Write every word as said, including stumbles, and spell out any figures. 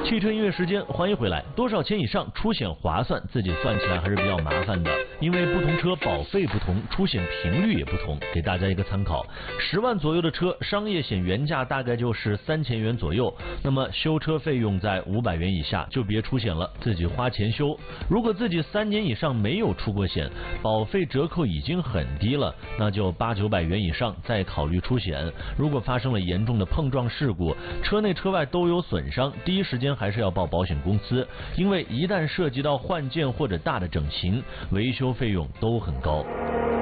汽车音乐时间，欢迎回来。多少钱以上出险划算？自己算起来还是比较麻烦的，因为不同车保费不同，出险频率也不同。给大家一个参考，十万左右的车，商业险原价大概就是三千元左右，那么修车费用在五百元以下就别出险了，自己花钱修。如果自己三年以上没有出过险，保费折扣已经很低了，那就八九百元以上再考虑出险。如果发生了严重的碰撞事故，车内车外都有损伤，第一时间还是要报保险公司，因为一旦涉及到换件或者大的整形，维修费用都很高。